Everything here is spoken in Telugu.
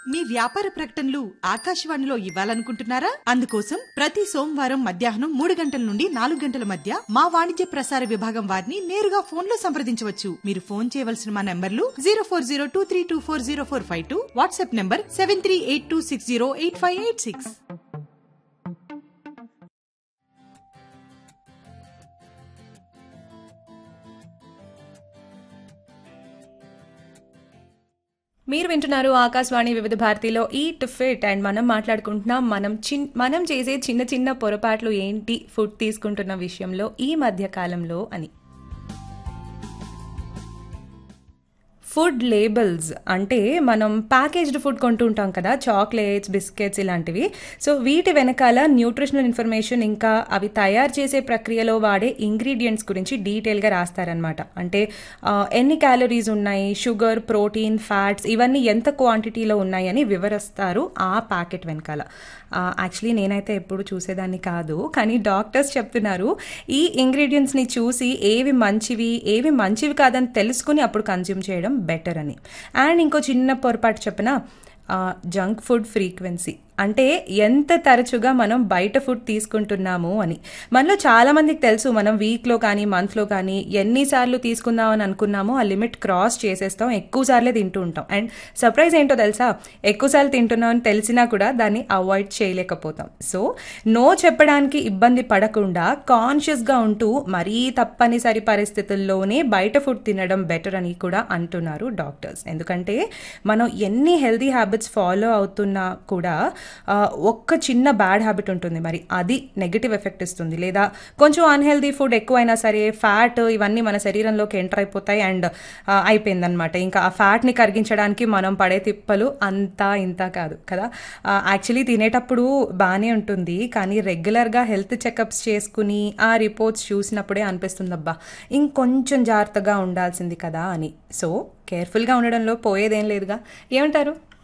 మీ వ్యాపార ప్రకటనలు ఆకాశవాణిలో ఇవ్వాలనుకుంటున్నారా? అందుకోసం ప్రతి సోమవారం మధ్యాహ్నం 3 గంటల నుండి 4 గంటల మధ్య మా వాణిజ్య ప్రసార విభాగం వారిని నేరుగా ఫోన్ లో సంప్రదించవచ్చు. మీరు ఫోన్ చేయవలసిన మా నంబర్లు 0402324045, వాట్సాప్ నంబర్ 7382608586. మీరు వింటున్నారు ఆకాశవాణి వివిధ భారతిలో ఈట్ ఫిట్ అండ్ మనం మాట్లాడుకుంటున్నాం మనం చేసే చిన్న చిన్న పొరపాట్లు ఏంటి ఫుడ్ తీసుకుంటున్న విషయంలో ఈ మధ్య కాలంలో అని. ఫుడ్ లేబుల్స్ అంటే మనం ప్యాకేజ్డ్ ఫుడ్ కొంటుంటాం కదా, చాక్లెట్స్, బిస్కెట్స్ ఇలాంటివి. సో వీటి వెనకాల న్యూట్రిషనల్ ఇన్ఫర్మేషన్ ఇంకా అవి తయారు చేసే ప్రక్రియలో వాడే ఇంగ్రీడియంట్స్ గురించి డీటెయిల్గా రాస్తారనమాట. అంటే ఎన్ని క్యాలరీస్ ఉన్నాయి, షుగర్, ప్రోటీన్, ఫ్యాట్స్ ఇవన్నీ ఎంత క్వాంటిటీలో ఉన్నాయని వివరిస్తారు ఆ ప్యాకెట్ వెనకాల. యాక్చువల్లీ నేనైతే ఎప్పుడు చూసేదాన్ని కాదు, కానీ డాక్టర్స్ చెప్తున్నారు ఈ ఇంగ్రీడియంట్స్ని చూసి ఏవి మంచివి కాదని తెలుసుకుని అప్పుడు కన్జ్యూమ్ చేయడం బెటర్ అని. అండ్ ఇంకో చిన్న పొరపాటు చెప్పిన జంక్ ఫుడ్ ఫ్రీక్వెన్సీ అంటే ఎంత తరచుగా మనం బయట ఫుడ్ తీసుకుంటున్నాము అని. మనలో చాలామందికి తెలుసు మనం వీక్లో కానీ మంత్లో కానీ ఎన్నిసార్లు తీసుకుందామని అనుకున్నామో ఆ లిమిట్ క్రాస్ చేసేస్తాం, ఎక్కువసార్లే తింటూ ఉంటాం. అండ్ సర్ప్రైజ్ ఏంటో తెలుసా, ఎక్కువసార్లు తింటున్నాం అని తెలిసినా కూడా దాన్ని అవాయిడ్ చేయలేకపోతాం. సో నో చెప్పడానికి ఇబ్బంది పడకుండా కాన్షియస్గా ఉంటూ మరీ తప్పనిసరి పరిస్థితుల్లోనే బయట ఫుడ్ తినడం బెటర్ అని కూడా అంటున్నారు డాక్టర్స్. ఎందుకంటే మనం ఎన్ని హెల్తీ హ్యాబిట్స్ ఫాలో అవుతున్నా కూడా ఒక్క చిన్న బ్యాడ్ హ్యాబిట్ ఉంటుంది, మరి అది నెగిటివ్ ఎఫెక్ట్ ఇస్తుంది. లేదా కొంచెం అన్హెల్దీ ఫుడ్ ఎక్కువైనా సరే ఫ్యాట్ ఇవన్నీ మన శరీరంలోకి ఎంటర్ అయిపోతాయి అండ్ అయిపోయిందనమాట. ఇంకా ఆ ఫ్యాట్ని కరిగించడానికి మనం పడే తిప్పలు అంతా ఇంత కాదు కదా. యాక్చువల్లీ తినేటప్పుడు బాగానే ఉంటుంది, కానీ రెగ్యులర్గా హెల్త్ చెకప్స్ చేసుకుని ఆ రిపోర్ట్స్ చూసినప్పుడే అనిపిస్తుంది అబ్బా ఇంకొంచెం జాగ్రత్తగా ఉండాల్సింది కదా అని. సో కేర్ఫుల్గా ఉండడంలో పోయేదేం లేదుగా, ఏమంటారు?